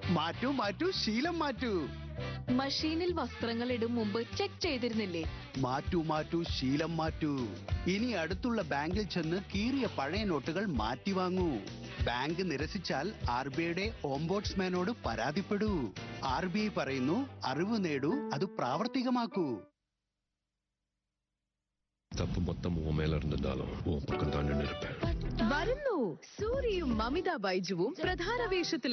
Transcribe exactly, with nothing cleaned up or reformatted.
മാറ്റൂ മാറ്റൂ ശീലം മാറ്റൂ. മഷീനിൽ വസ്ത്രങ്ങൾ ഇടും മുമ്പ് ചെക്ക് ചെയ്തിരുന്നില്ലേ? മാറ്റൂ മാറ്റൂ ശീലം മാറ്റൂ. ഇനി അടുത്തുള്ള ബാങ്കിൽ ചെന്ന് കീറിയ പഴയ നോട്ടുകൾ മാറ്റി വാങ്ങൂ. ബാങ്ക് നിരസിച്ചാൽ ആർ ബി ഐയുടെ ഓംബോഡ്സ്മാനോട് പരാതിപ്പെടൂ. ആർ ബി ഐ പറയുന്നു, അറിവ് നേടൂ, അത് പ്രാവർത്തികമാക്കൂ. தப்பு மொத்தம் உன் மேல இருந்திருந்தாலும் உன் பக்கம் தான் நின்று இருப்பேன். വരുന്നു സൂര്യയും മമിത ബൈജുവും പ്രധാന വേഷത്തിൽ